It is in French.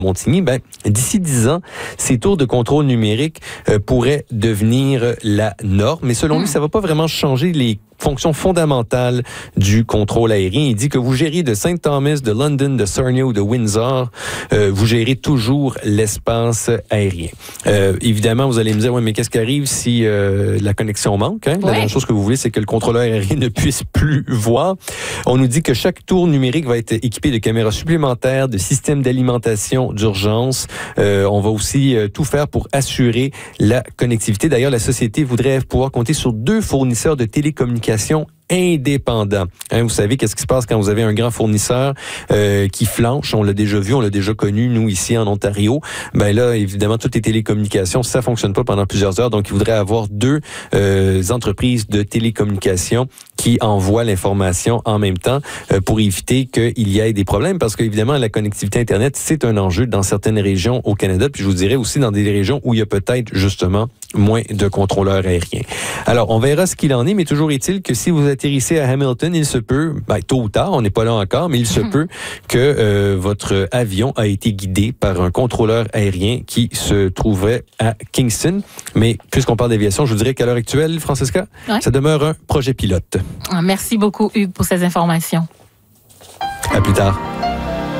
Montigny, d'ici 10 ans, ces tours de contrôle numérique pourraient devenir la norme. Mais selon lui, ça ne va pas vraiment changer les fonctions fondamentales du contrôle aérien. Il dit que vous gérez de St. Thomas, de London, de Sarnia ou de Windsor, vous gérez toujours l'espace aérien. Évidemment, vous allez me dire, mais qu'est-ce qui arrive si la connexion manque? La dernière chose que vous voulez, c'est que le contrôleur aérien ne puisse plus voir. On nous dit que chaque tour numérique va être équipé de caméras supplémentaires, de systèmes d'alimentation d'urgence. On va aussi tout faire pour assurer la connectivité. D'ailleurs, la société voudrait pouvoir compter sur 2 fournisseurs de télécommunications indépendants. Vous savez, qu'est-ce qui se passe quand vous avez un grand fournisseur qui flanche? On l'a déjà vu, on l'a déjà connu, nous, ici en Ontario. Là, évidemment, toutes les télécommunications, ça fonctionne pas pendant plusieurs heures. Donc, il voudrait avoir 2 entreprises de télécommunications qui envoient l'information en même temps pour éviter qu'il y ait des problèmes. Parce qu'évidemment, la connectivité Internet, c'est un enjeu dans certaines régions au Canada. Puis, je vous dirais aussi dans des régions où il y a peut-être, justement, moins de contrôleurs aériens. Alors, on verra ce qu'il en est, mais toujours est-il que si vous atterrissez à Hamilton, il se peut, tôt ou tard, on n'est pas là encore, mais il se peut que votre avion a été guidé par un contrôleur aérien qui se trouvait à Kingston. Mais puisqu'on parle d'aviation, je vous dirais qu'à l'heure actuelle, Francesca, ça demeure un projet pilote. Merci beaucoup, Hugues, pour ces informations. À plus tard.